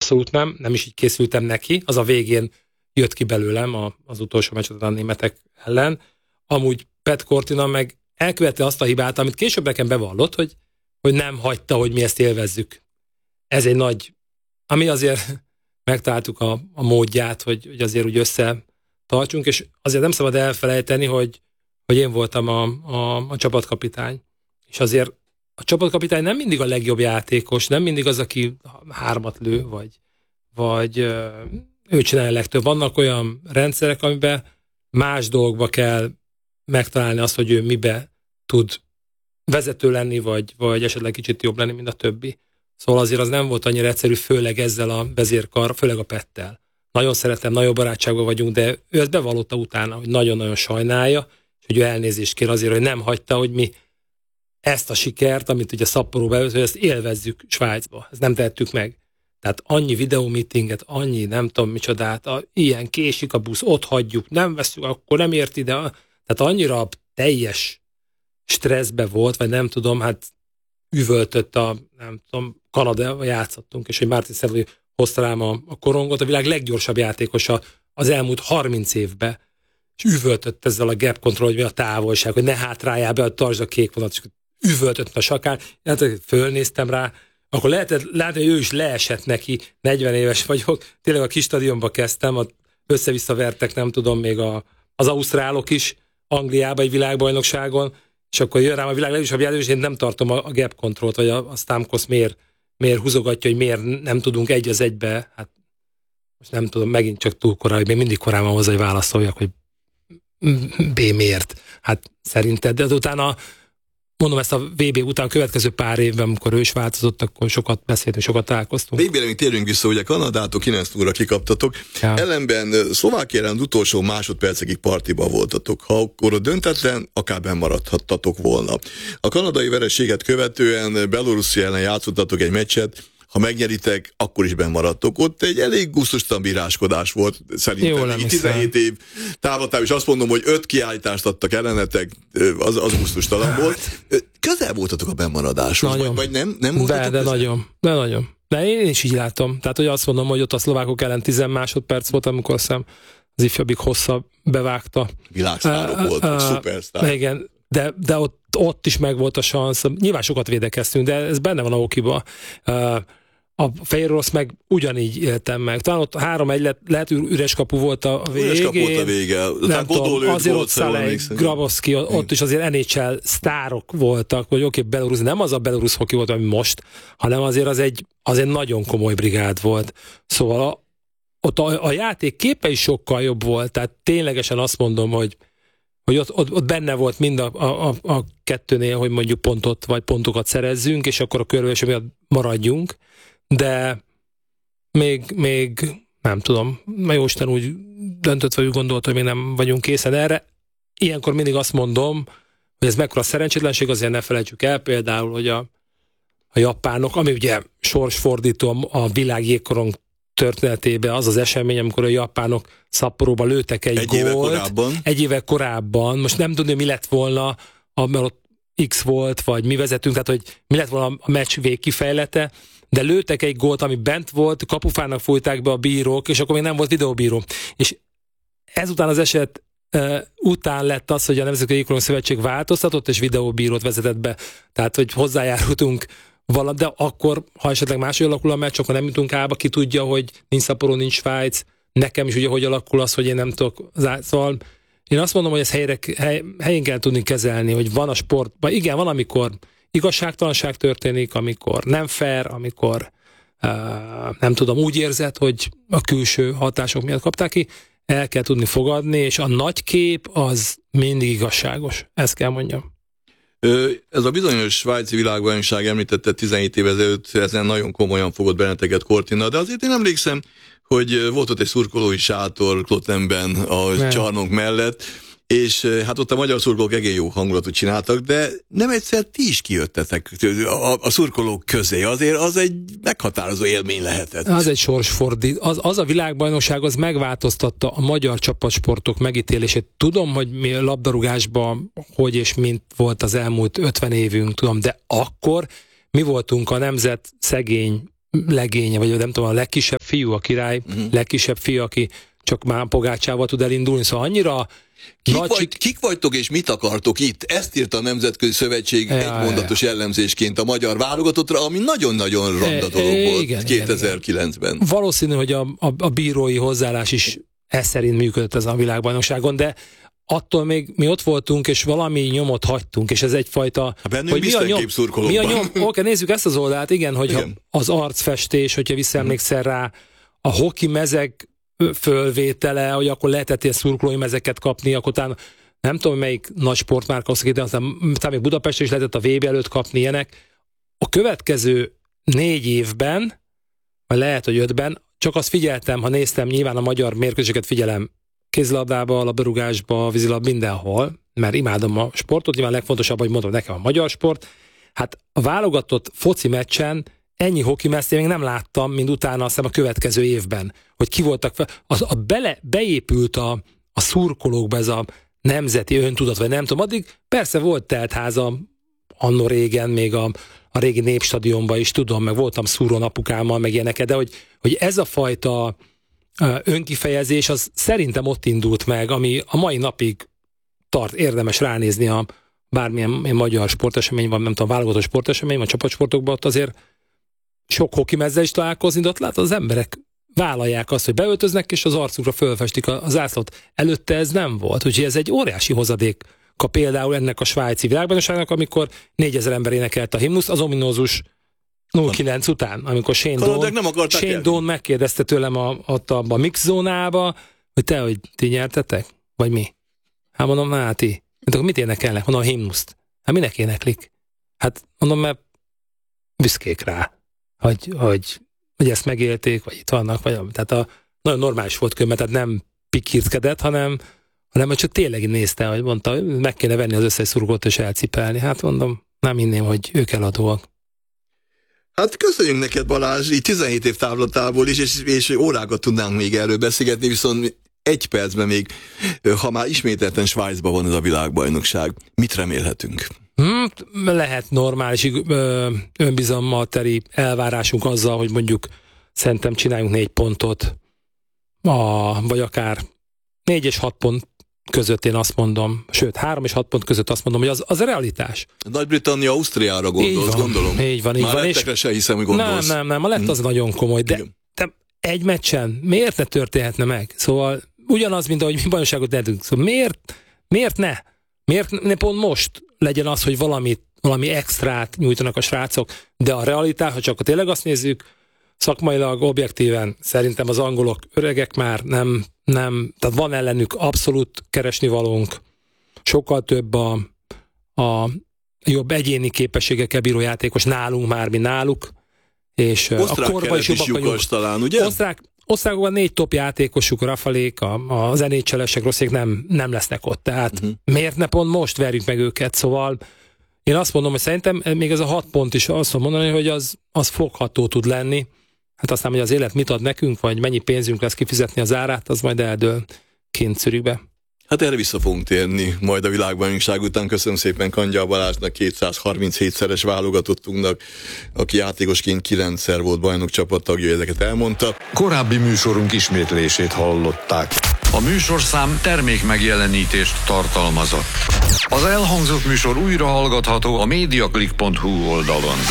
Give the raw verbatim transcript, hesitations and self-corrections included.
abszolút nem, nem is így készültem neki, az a végén jött ki belőlem a, az utolsó meccset a németek ellen. Amúgy Pat Cortina meg elkövette azt a hibát, amit később nekem bevallott, hogy, hogy nem hagyta, hogy mi ezt élvezzük. Ez egy nagy, ami azért megtaláltuk a, a módját, hogy, hogy azért úgy összetartsunk, és azért nem szabad elfelejteni, hogy, hogy én voltam a, a, a csapatkapitány. És azért a csapatkapitány nem mindig a legjobb játékos, nem mindig az, aki hármat lő, vagy, vagy ő csinálja legtöbb. Vannak olyan rendszerek, amiben más dolgokba kell megtalálni azt, hogy ő mibe tud vezető lenni, vagy, vagy esetleg kicsit jobb lenni, mint a többi. Szóval azért az nem volt annyira egyszerű, főleg ezzel a vezérkar, főleg a Pettel. Nagyon szeretem, nagyon barátságban vagyunk, de ő ezt bevallotta utána, hogy nagyon-nagyon sajnálja, és hogy ő elnézést kér azért, hogy nem hagyta, hogy mi ezt a sikert, amit ugye Szapporóba előtt, hogy ezt élvezzük Svájcba. Ezt nem tettük meg. Tehát annyi videómeetinget, annyi nem tudom micsodát, a, ilyen késik a busz, ott hagyjuk, nem veszünk, akkor nem ért ide. Tehát annyira teljes stresszbe volt, vagy nem tudom, hát üvöltött a, nem tudom, Kanada játszottunk, és hogy Martin Szervely hozta rám a, a korongot, a világ leggyorsabb játékosa az elmúlt harminc évben, és üvöltött ezzel a gap control, hogy mi a távolság, hogy ne hátráljál be, tartsd a kék vonat, és üvöltött a sakán, hát fölnéztem rá, akkor lehetett látni, hogy ő is leesett neki, negyven éves vagyok, tényleg a kis stadionba kezdtem, össze-vissza vertek, nem tudom, még a, az ausztrálok is, Angliában egy világbajnokságon, és akkor jön rám a világ leggyorsabb játékos, és én nem tartom a, a gap controlt, vagy a, a Stamkos miért, miért húzogatja, hogy miért nem tudunk egy az egybe, hát most nem tudom, megint csak túl korai, még mindig korán van hozzá, hogy válaszoljak, hogy B miért. Hát szerinted, de utána mondom, ezt a vé bé után a következő pár évben, amikor ő is változott, akkor sokat beszéltünk, sokat találkoztunk. vé bére még térjünk vissza, ugye Kanadától kilenc óra kikaptatok. Ja. Ellenben Szlovákia ellen utolsó másodpercekig partiba voltatok. Ha akkor a döntetlen, akár benn maradhattatok volna. A kanadai vereséget követően Belorusszia ellen játszottatok egy meccset, ha megnyeritek, akkor is benn maradtok. Ott egy elég gusztustalan bíráskodás volt, szerintem. tizenhét év távlatában, és azt mondom, hogy öt kiállítást adtak ellenetek, az, az gusztustalan volt. Közel voltatok a bennmaradáshoz, vagy, vagy nem, nem voltatok de, de közel? nagyon, de nagyon. De én is így látom. Tehát, hogy azt mondom, hogy ott a szlovákok ellen tíz másodperc volt, amikor azt hiszem az ifjabbik hosszabb bevágta. Világsztárok uh, voltak, uh, szupersztár. Igen, de, de ott, ott is megvolt a szansz. Nyilván sokat védekeztünk, de ez benne van a okiba. Uh, A Fehér Orosz meg ugyanígy éltem meg. Talán ott három egy lett, lehet üres kapu volt a végén. Üres kapu volt a vége. Nem tudom, azért ott Szalej, Grabowski, ott is azért en há el sztárok voltak, hogy oké, okay, Belarus, nem az a Belarus hoki volt, ami most, hanem azért az egy, az egy nagyon komoly brigád volt. Szóval a, ott a, a játék képe is sokkal jobb volt, tehát ténylegesen azt mondom, hogy, hogy ott, ott, ott benne volt mind a, a, a kettőnél, hogy mondjuk pontot vagy pontokat szerezzünk, és akkor a körülés miatt maradjunk. De még, még nem tudom, mert Jóisten úgy döntött, vagy úgy gondolt, hogy még nem vagyunk készen erre. Ilyenkor mindig azt mondom, hogy ez mekkora szerencsétlenség, azért ne felejtsük el például, hogy a, a japánok, ami ugye sorsfordító a világ jégkorong történetében az az esemény, amikor a japánok Szapporóba lőtek egy, egy gólt. Éve korábban. Egy éve korábban. Most nem tudni, mi lett volna, mert ott X volt, vagy mi vezetünk, tehát hogy mi lett volna a meccs végkifejlete, de lőttek egy gólt, ami bent volt, kapufának fújták be a bírók, és akkor még nem volt videóbíró. És ezután az eset uh, után lett az, hogy a Nemzetközi Jégkorong Szövetség változtatott, és videóbírót vezetett be. Tehát, hogy hozzájárultunk valam, de akkor, ha esetleg máshogy alakul a meccs, akkor nem jutunk állba, ki tudja, hogy nincs Szapporó, nincs Svájc, nekem is ugye hogy alakul az, hogy én nem tudok. Szóval én azt mondom, hogy ezt helyre, hely, helyén kell tudni kezelni, hogy van a sportban, igen, van, amikor igazságtalanság történik, amikor nem fair, amikor uh, nem tudom, úgy érzed, hogy a külső hatások miatt kapták ki, el kell tudni fogadni, és a nagy kép az mindig igazságos. Ezt kell mondjam. Ez a bizonyos svájci világbajnokság, említette tizenhét évvel ezelőtt, ezen nagyon komolyan fogott benneteket Cortina, de azért én emlékszem, hogy volt ott egy szurkolói sátor Klottenben a Nem. csarnok mellett, és hát ott a magyar szurkolók egész jó hangulatot csináltak, de nem egyszer ti is kijöttetek a, a szurkolók közé, azért az egy meghatározó élmény lehetett. Az egy sorsfordít. Az, az a világbajnokság az megváltoztatta a magyar csapatsportok megítélését. Tudom, hogy mi labdarúgásban hogy és mint volt az elmúlt ötven évünk, tudom, de akkor mi voltunk a nemzet szegény legénye, vagy nem tudom, a legkisebb fiú, a király, uh-huh. legkisebb fiú, aki csak már Pogácsával tud elindulni, szóval annyira Kik, vagy, csik... kik vagytok és mit akartok itt? Ezt írta a Nemzetközi Szövetség ja, egy mondatos ja. jellemzésként a magyar válogatottra, ami nagyon-nagyon ronda dolog e, volt igen, kétezer-kilencben. Igen. Valószínű, hogy a, a, a bírói hozzáállás is ez szerint működött ez a világbajnokságon, de attól még mi ott voltunk, és valami nyomot hagytunk, és ez egyfajta... Hogy mi a nyom, mi a nyom, oké, nézzük ezt az oldalt, igen, hogyha igen. az arcfestés, hogyha visszaemlékszel rá, a hoki mezek fölvétele, hogy akkor lehetett ilyen szurkolói mezeket kapni, akkor utána nem tudom, melyik nagy sportmárka hoztak ide, aztán még Budapesten is lehetett a vé bé előtt kapni ilyenek. A következő négy évben, vagy lehet, hogy ötben, csak azt figyeltem, ha néztem, nyilván a magyar mérkőzéseket figyelem kézilabdába, labdarúgásba, vízilab, mindenhol, mert imádom a sportot, nyilván legfontosabb, hogy mondom, nekem a magyar sport. Hát a válogatott foci meccsen ennyi hoki meccsét még nem láttam, mint utána azt hiszem a következő évben, hogy ki voltak, az, a bele, beépült a, a szurkolókba ez a nemzeti öntudat, vagy nem tudom, addig persze volt teltháza anno régen, még a, a régi Népstadionban is tudom, meg voltam szúrón apukámmal, meg ilyeneket, de hogy, hogy ez a fajta önkifejezés, az szerintem ott indult meg, ami a mai napig tart, érdemes ránézni a bármilyen magyar sportesemény van, nem tudom, válogatott sportesemény, vagy csapatsportokban, ott azért sok hokimezzel is találkozni, de ott látod, az emberek vállalják azt, hogy beöltöznek, és az arcukra fölfestik a, a zászlót. Előtte ez nem volt, úgyhogy ez egy óriási hozadék például ennek a svájci világbajnokságnak, amikor négyezer ember énekelt a himnuszt, az ominózus nulla kilenc után, amikor Shane Doan, Shane Doan megkérdezte tőlem a, ott a, a mix zónába, hogy te, hogy ti nyertetek? Vagy mi? Hát mondom, hát ti. Hát akkor mit énekelnek? Mondom, a himnuszt. Hát minek éneklik? Hát mondom, mert büszkék rá, hogy, hogy, hogy ezt megélték, vagy itt vannak, vagy tehát a, nagyon normális volt különben, tehát nem pikírtkedett, hanem, hanem csak tényleg nézte, hogy mondta, hogy meg kéne venni az összes szurkolót és elcipelni. Hát mondom, nem hinném, hogy ők eladóak. Hát köszönjük neked, Balázs, így tizenhét év távlatából is, és, és órákat tudnánk még erről beszélgetni, viszont egy percben még, ha már ismételten Svájcban van ez a világbajnokság, mit remélhetünk? Hmm, lehet normális önbizalommal teli elvárásunk azzal, hogy mondjuk szerintem csináljunk négy pontot, a, vagy akár négy és hat pont között én azt mondom, sőt, három és hat pont között azt mondom, hogy az, az a realitás. Nagy-Britannia Ausztriára gondolsz, van, gondolom. Így van, így Már van. lettekre se hiszem, hogy gondolsz. Nem, nem, nem, a lett az hmm. nagyon komoly, de, de egy meccsen miért ne történhetne meg? Szóval ugyanaz, mint ahogy mi bajnokságot lehetünk. Szóval miért, miért ne? Miért ne pont most legyen az, hogy valamit, valami extrát nyújtanak a srácok, de a realitás, ha csak tényleg azt nézzük, szakmailag, objektíven szerintem az angolok öregek már nem, nem, tehát van ellenük abszolút keresnivalónk, sokkal több a, a jobb egyéni képességekkel bíró játékos nálunk már, mint náluk, és osztrák a korban is jobbak vagyunk. Talán, ugye? Osztrák, osztrákokban négy top játékosuk, Rafalék, a, a zenécselesek, rosszék nem, nem lesznek ott, tehát uh-huh. miért ne pont most verjük meg őket, szóval én azt mondom, hogy szerintem még ez a hat pont is azt mondom mondani, hogy az, az fogható tud lenni. Hát aztán, hogy az élet mit ad nekünk, vagy mennyi pénzünk lesz kifizetni az árát, az majd eldől kint Zürichbe. Hát erre vissza fogunk térni majd a világbajnokság után. Köszönöm szépen Kangyal Balázsnak, kétszázharminchétszeres válogatottunknak, aki játékosként kilencszer volt bajnok csapattagja, ezeket elmondta. Korábbi műsorunk ismétlését hallották. A műsorszám termék megjelenítést tartalmazott. Az elhangzott műsor újra hallgatható a mediaclick pont hu oldalon.